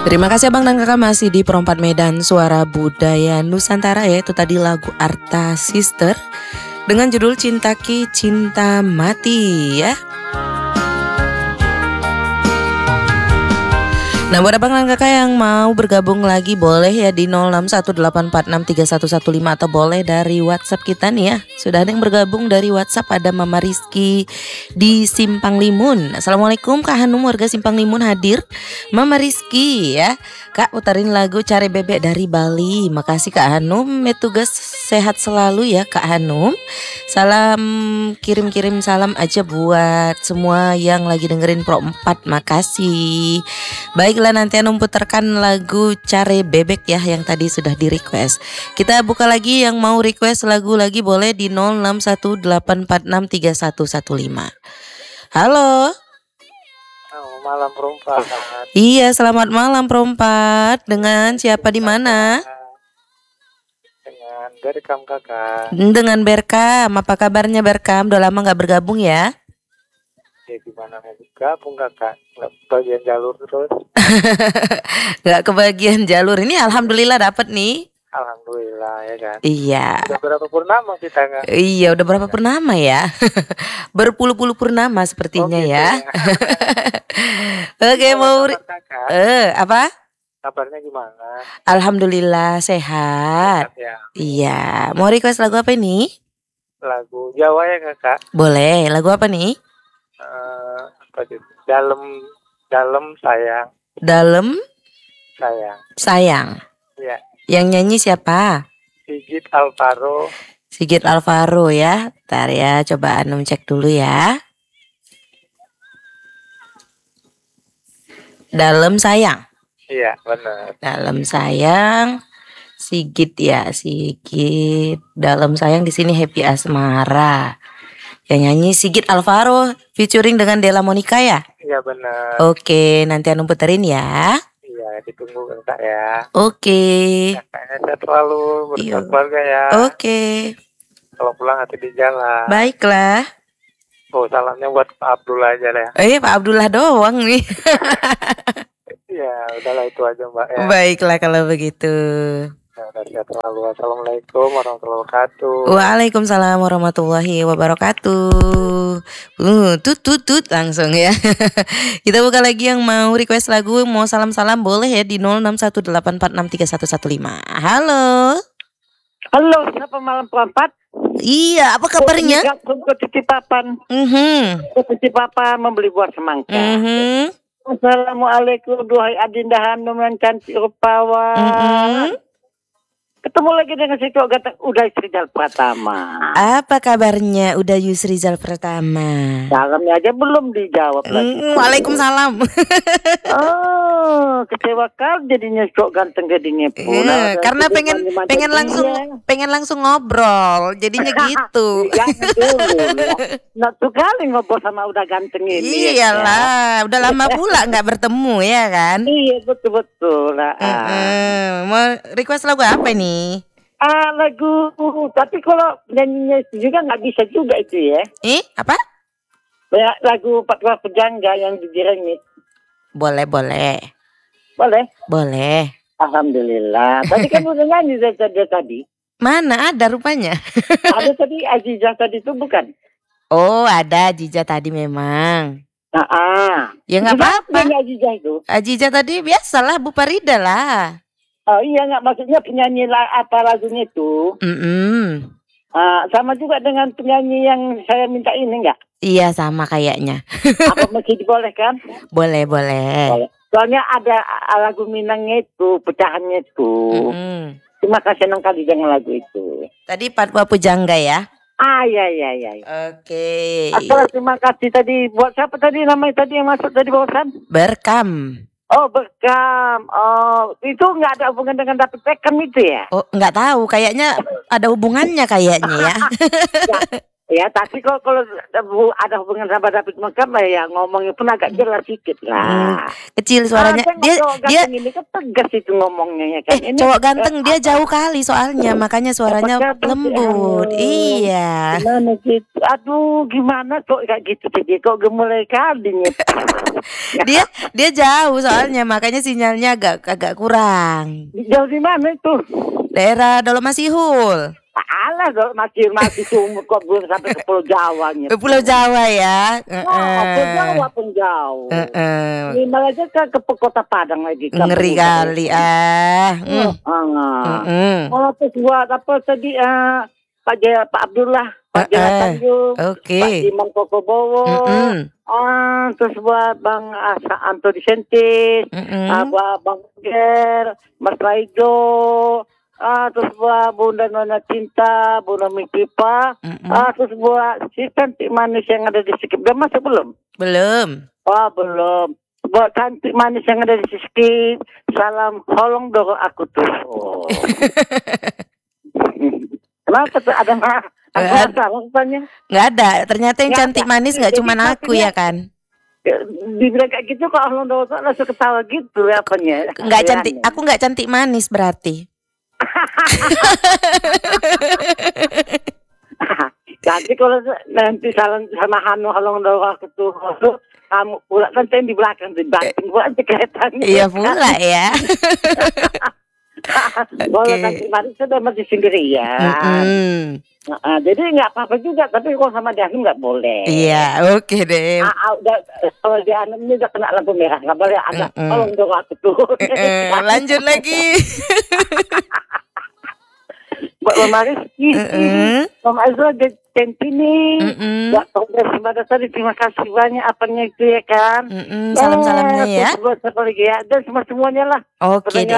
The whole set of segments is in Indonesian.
Terima kasih Abang dan Kakak masih di Perompak Medan Suara Budaya Nusantara ya. Itu tadi lagu Arta Sister dengan judul Cinta Ki Cinta Mati ya. Nah buat abang dan kakak yang mau bergabung lagi boleh ya di 0618463115 atau boleh dari WhatsApp kita nih ya. Sudah ada yang bergabung dari WhatsApp, ada Mama Rizky di Simpang Limun. Assalamualaikum Kak Hanum, warga Simpang Limun hadir. Mama Rizky ya. Kak putarin lagu Cari Bebek dari Bali. Makasih Kak Hanum, tugas sehat selalu ya Kak Hanum. Salam, kirim-kirim salam aja buat semua yang lagi dengerin Pro 4. Makasih. Baiklah, nanti Hanum putarkan lagu Cari Bebek ya yang tadi sudah di request. Kita buka lagi yang mau request lagu lagi boleh di 0618463115. Halo. Malam Perompak. Iya, selamat malam Perompak. Dengan siapa di mana? Dengan Berkam kakak. Dengan Berkam. Apa kabarnya Berkam? Udah lama nggak bergabung ya? Ya gimana mau bergabung kakak? Nggak bagian jalur terus. Gak kebagian jalur. Ini alhamdulillah dapat nih. Alhamdulillah ya kan. Iya. Udah berapa purnama kita nggak? Iya, udah berapa purnama ya? Berpuluh-puluh purnama sepertinya gitu ya. Oke, mau kakak. Apa? Kabarnya gimana? Alhamdulillah sehat. Ya. Iya, mau request lagu apa ini? Lagu Jawa ya kakak. Boleh, lagu apa nih? Apa itu? Dalam sayang. Dalam sayang. Ya. Yang nyanyi siapa? Sigit Alvaro. Sigit Alvaro ya. Ntar ya, coba Anum cek dulu ya. Dalam sayang. Iya benar. Dalam sayang. Sigit ya, Sigit. Dalam sayang di sini Happy Asmara. Yang nyanyi Sigit Alvaro featuring dengan Della Monica ya? Iya benar. Oke, nanti Anum puterin ya. Iya, ditunggu kakak ya. Oke. Kakaknya sehat selalu bersama keluarga ya. Oke. Kalau pulang hati di jalan. Baiklah. Oh, salamnya buat Pak Abdullah aja lah. Pak Abdullah doang nih. Ya, udahlah itu aja Mbak ya. Baiklah kalau begitu. Ya, udah sehat selalu. Assalamualaikum warahmatullahi wabarakatuh. Waalaikumsalam warahmatullahi wabarakatuh. Tut langsung ya. Kita buka lagi yang mau request lagu, mau salam-salam boleh ya di 0618463115. Halo. Halo, siapa malam Perompak? Iya, apa kabarnya? Ke Titipapan. Ke Titipapan membeli buah semangka. Assalamualaikum, duhai Adinda Hanum yang cantik rupawan. Ketemu lagi dengan si Kok Gateng Uday Srizal Pratama. Apa kabarnya Uday Srizal Pratama? Salamnya aja belum dijawab lagi. Waalaikumsalam. Oh, kecewa kali jadinya Kok Ganteng jadinya pula. Karena pengen langsung ngobrol, jadinya gitu. Jangan dulu. Nah, tuh kali ngobrol sama Udah Ganteng ini. Iyalah, udah lama pula nggak bertemu ya kan? Iya, betul lah. Mau request lagu apa nih? Lagu, tapi kalau nyanyinya itu juga nggak bisa juga itu ya. Apa? Ya, lagu Patwa Pejangga yang diremix. Boleh. Alhamdulillah. Tadi kan udah nyanyi tadi. Mana ada rupanya? Ada tadi Azizah tadi itu bukan? Oh, ada Azizah tadi memang. Ya nggak apa-apa. Azizah itu. Azizah tadi biasalah Bu Farida lah. Oh iya, nggak, maksudnya penyanyi apa lagunya itu? Sama juga dengan penyanyi yang saya minta ini nggak? Iya, sama kayaknya. Apa masih dibolehkan? Boleh. Soalnya ada lagu Minangnya itu, pecahannya itu. Terima kasih senang kali dengan lagu itu. Tadi Patwa Pujangga ya? Iya. Oke. Terima kasih tadi. Buat siapa tadi namanya tadi yang masuk tadi barusan? Berkam. Oh, Berkam. Oh, itu nggak ada hubungan dengan David Beckham itu ya? Oh, nggak tahu. Kayaknya ada hubungannya kayaknya ya. Ya, tapi kalau ada hubungan sama David Beckham ya ngomongnya pun agak jelas sedikit lah. Kecil suaranya. Dia ini kan tegas itu ngomongnya ya kan. Ini cowok ganteng dia jauh kali soalnya, makanya suaranya lembut. Iya. Gimana gitu? Aduh, gimana kok kayak gitu sih? Kok gemulai kali nih? Dia jauh soalnya, makanya sinyalnya agak kurang. Jauh di mana itu? Daerah Dolomasihul. Alah, masih sumur kok belum sampai ke Pulau Jawa nya. Pulau Jawa ya. Pulau Jawa pun jauh. Minimal aja ke kota Padang lagi. Ngeri kali Terus buat apa tadi Pak Abdullah, Pak Tanjung, Pak Imam Kokobowo, terus buat Bang Antoni Sentis, Bang Ger, Mas Raijo. Terus buat Bunda Nona Cinta, Bunda Mikipa, terus buat si cantik manis yang ada di Sikip. Udah masuk belum? Belum. Oh, belum. Buat cantik manis yang ada di Sikip, salam tolong dong aku tuh. Kenapa tuh ada masalahnya? Nggak ada. Ternyata yang cantik manis nggak cuma aku ya kan? Dibilang kayak gitu kok Allah dosa langsung ketawa gitu apanya? Nggak cantik. Aku nggak cantik manis berarti. Jadi kalau nanti salam sama Hanu halong doa ketua kamu pula kan di belakang di banting buat kelihatannya. Iya pula ya. Kalau nanti mari sudah masih sendirian. Jadi nggak apa-apa juga, tapi kalau sama Dianum nggak boleh. Iya, oke deh. Kalau Dianum ini udah kena lampu merah, nggak boleh agak tolong doa ketua. Lanjut lagi. Buat Mama Rizky, Mama Azra Centini, buat Kongres Sembada tadi terima kasih banyak apanya itu ya kan. Salam-salamnya ya. Buat sekali ya dan semuanya lah. Oke deh.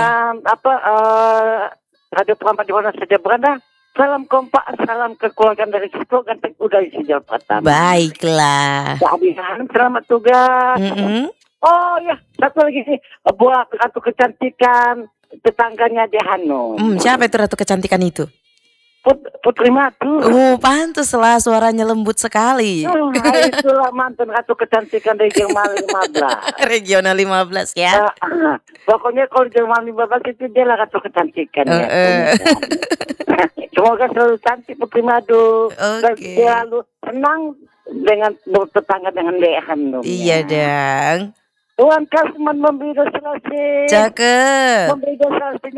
Radio Perempat di mana saja berada. Salam kompak, salam kekeluargaan dari situ kan udah isi jawab pertama. Baiklah. Selamat tugas. Oh ya, satu lagi sih buat Ratu Kecantikan tetangganya di Hanum. Siapa itu Ratu Kecantikan itu? Putri Matu. Pantaslah suaranya lembut sekali. Itulah mantan Ratu Kecantikan Regional 15. Regional 15 ya. Pokoknya kalau Regional 15 itu dia lah Ratu Kecantikan ya. Semoga selalu cantik Putri Madu. Dan selalu senang dengan bertetangga dengan Hanum. Iya dong. Tuhan Kasman memberi selesai. Cakep. Memberi selesai.